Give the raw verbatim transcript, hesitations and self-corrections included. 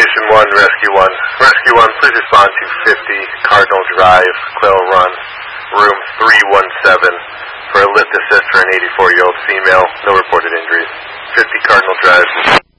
Station one, Rescue one. Rescue one, please respond to fifty Cardinal Drive, Quail Run, room three one seven, for a lift assist for an eighty-four-year-old female. No reported injuries. fifty Cardinal Drive.